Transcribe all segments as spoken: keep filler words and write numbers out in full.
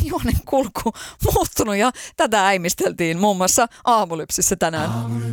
juonen kulku muuttunut ja tätä äimisteltiin muun muassa Aamulypsissä tänään.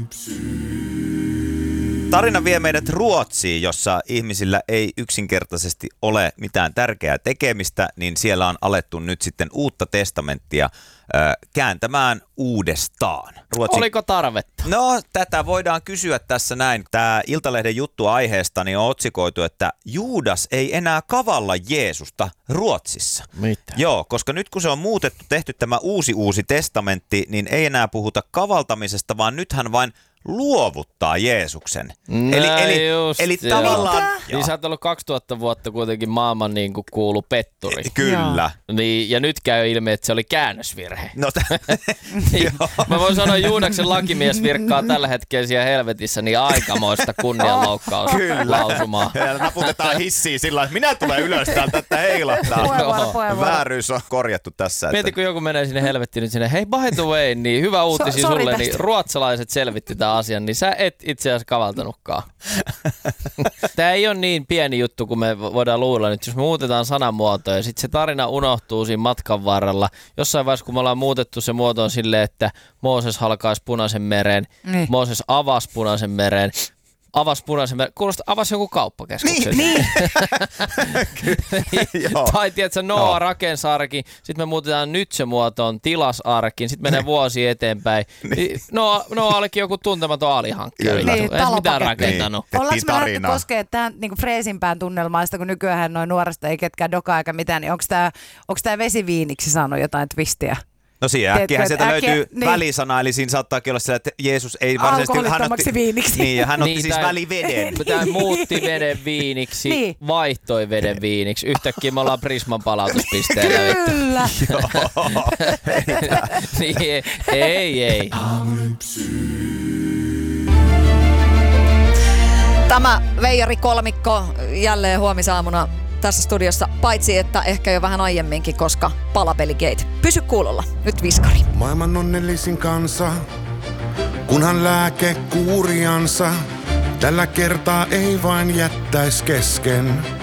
Tarina vie meidät Ruotsiin, jossa ihmisillä ei yksinkertaisesti ole mitään tärkeää tekemistä, niin siellä on alettu nyt sitten uutta testamenttia ö, kääntämään uudestaan. Ruotsi... Oliko tarvetta? No, tätä voidaan kysyä tässä näin. Tämä Iltalehden juttu aiheesta niin on otsikoitu, että Juudas ei enää kavalla Jeesusta Ruotsissa. Mitä? Joo, koska nyt kun se on muutettu, tehty tämä uusi uusi testamentti, niin ei enää puhuta kavaltamisesta, vaan nythän vain luovuttaa Jeesuksen. No eli eli, just, eli joo. tavallaan... Niin sä oot ollut kaksituhatta vuotta kuitenkin maailman niin kuin kuulu petturi. Kyllä. Niin, ja nyt käy ilmi, että se oli käännösvirhe. No t- niin, mä voin sanoa, Juudaksen lakimies virkkaa tällä hetkellä siellä helvetissä niin aikamoista kunnianloukkausta lausumaa. Ja naputetaan hissiin sillä että minä tulen ylös täältä, että heilahtaa. Vääryys on korjattu tässä. Mieti, kun joku menee sinne helvettiin nyt sinne, hei by the way, niin hyvä uutisi so, sulle, niin ruotsalaiset selvitti tämän asian, niin sä et itse asiassa kavaltanutkaan. Tämä ei ole niin pieni juttu, kun me voidaan luulla nyt, jos me muutetaan sanamuotoja, ja sitten se tarina unohtuu siinä matkan varrella. Jossain vaiheessa, kun me ollaan muutettu se muotoon silleen, että Mooses halkaisi Punaisen meren, niin. Mooses avasi Punaisen meren, avasi Punaisen meren, kuulostaa, avasi joku kauppakeskuksen. Niin, niin. Tai tiedätkö, Noa no. rakensi arkin, sitten me muutetaan nyt se muotoon tilasarkin, sitten menee vuosi eteenpäin. Niin. Noa, Noa olikin joku tuntematon alihankkija. Niin, ei mitään rakentanut. Niin. Ollaanko me lähdetty koskemaan tähän niin freesimpään tunnelmaista, kun nykyään noin nuoresta ei ketkään dokaa eikä mitään, niin onko tämä vesiviiniksi saanut jotain twistiä? No siinä äkkiähän sieltä äkkiä, löytyy niin. välisana, eli siinä saattaakin olla sillä, että Jeesus ei varsinaisesti... Hän otti, viiniksi. Niin, ja hän otti niin, siis tai, väliveden. Tämä muutti veden viiniksi, niin. vaihtoi veden viiniksi. Yhtäkkiä me ollaan Prisman palautuspisteellä. Kyllä. niin, ei, ei. Tämä veijari kolmikko jälleen huomisaamuna tässä studiossa, paitsi että ehkä jo vähän aiemminkin, koska Palapeligate. Pysy kuulolla, nyt Viskari. Maailman onnellisin kansa, kunhan lääke kuuriansa, tällä kertaa ei vain jättäis kesken.